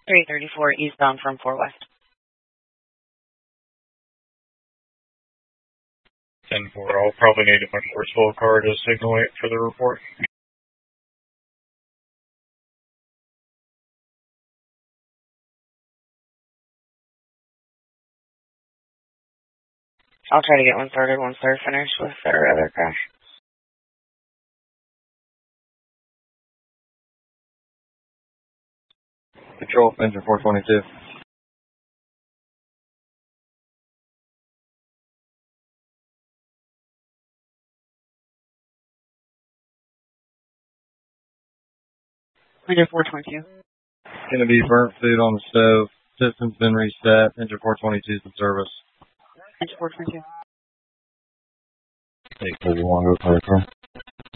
334 eastbound from 4 West. 10-4, I'll probably need a much more slow car to signal 8 for the report. I'll try to get one started once they're finished with their other crash. Control, engine 422. Engine 422. Going to be burnt food on the stove. System's been reset. Engine 422 is in service. Engine 422. 831, go for the car.